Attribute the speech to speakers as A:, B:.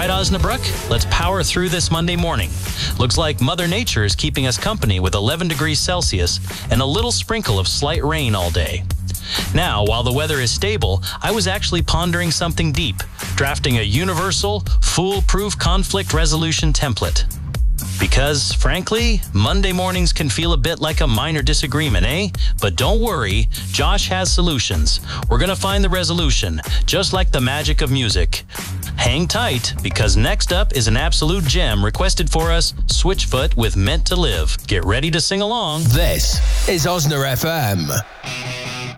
A: right, Osnabrück? Let's power through this Monday morning. Looks like Mother Nature is keeping us company with 11 degrees Celsius and a little sprinkle of slight rain all day. Now, while the weather is stable, I was actually pondering something deep, drafting a universal, foolproof conflict resolution template. Because, frankly, Monday mornings can feel a bit like a minor disagreement, eh? But don't worry, Josh has solutions. We're gonna find the resolution, just like the magic of music. Hang tight, because next up is an absolute gem requested for us, Switchfoot with Meant to Live. Get ready to sing along.
B: This is Osna FM.